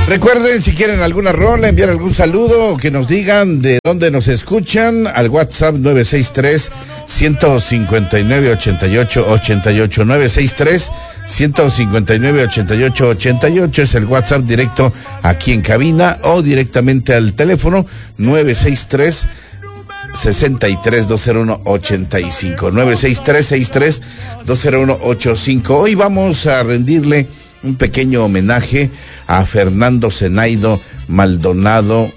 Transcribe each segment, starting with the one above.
Recuerden, si quieren alguna rola, enviar algún saludo o que nos digan de dónde nos escuchan al WhatsApp 963-159-8888, 963-159-8888 es el WhatsApp directo aquí en cabina o directamente al teléfono 963 63-201-85, 963-63-201-85. Hoy vamos a rendirle un pequeño homenaje a Fernando Zenaido Maldonado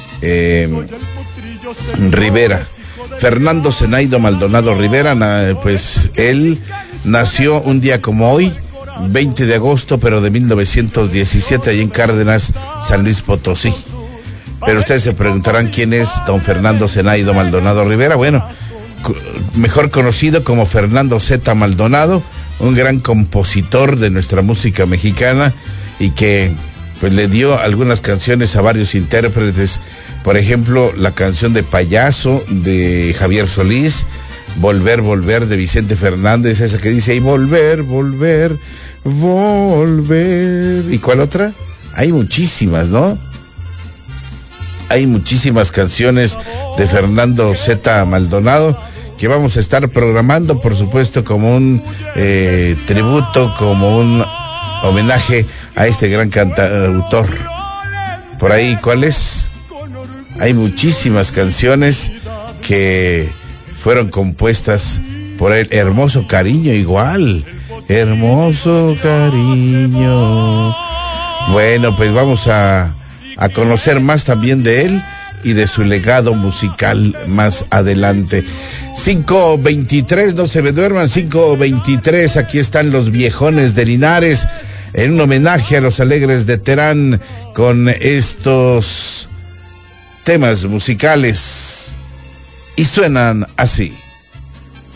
Rivera. Fernando Zenaido Maldonado Rivera, pues él nació un día como hoy, 20 de agosto, pero de 1917, allí en Cárdenas, San Luis Potosí. Pero ustedes se preguntarán quién es don Fernando Zenaido Maldonado Rivera. Bueno, mejor conocido como Fernando Z. Maldonado, un gran compositor de nuestra música mexicana y que pues le dio algunas canciones a varios intérpretes. Por ejemplo, la canción de Payaso de Javier Solís, Volver, Volver de Vicente Fernández, esa que dice, y volver, volver, volver. ¿Y cuál otra? Hay muchísimas, ¿no? Hay muchísimas canciones de Fernando Z. Maldonado que vamos a estar programando, por supuesto, como un tributo, como un homenaje a este gran cantautor. Por ahí, ¿cuáles? Hay muchísimas canciones que fueron compuestas por él. Hermoso Cariño, igual. Hermoso Cariño. Bueno, pues vamos a conocer más también de él y de su legado musical más adelante. 5:23, no se me duerman, 5:23, aquí están los viejones de Linares, en un homenaje a los Alegres de Terán, con estos temas musicales, y suenan así.